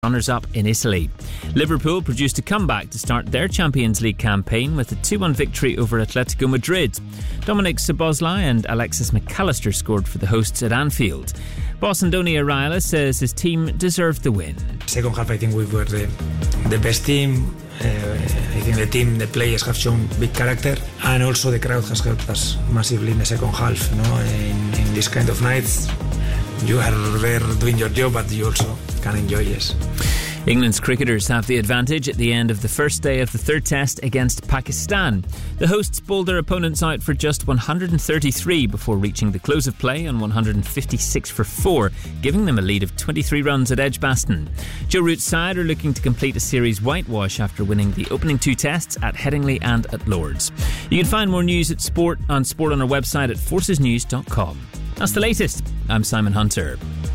runners-up in Italy. Liverpool produced a comeback to start their Champions League campaign with a 2-1 victory over Atletico Madrid. Dominic Szoboszlai and Alexis McAllister scored for the hosts at Anfield. Boss Andoni Iraola says his team deserved the win. Second half, I think we were the best team. I think the players have shown big character, and also the crowd has helped us massively in the second half. In this kind of nights, you are there doing your job, but you also can enjoy, yes. England's cricketers have the advantage at the end of the first day of the third test against Pakistan. The hosts bowled their opponents out for just 133 before reaching the close of play on 156 for 4, giving them a lead of 23 runs at Edgbaston. Joe Root's side are looking to complete a series whitewash after winning the opening 2 tests at Headingley and at Lords. You can find more news at Sport on our website at forcesnews.com. That's the latest. I'm Simon Hunter.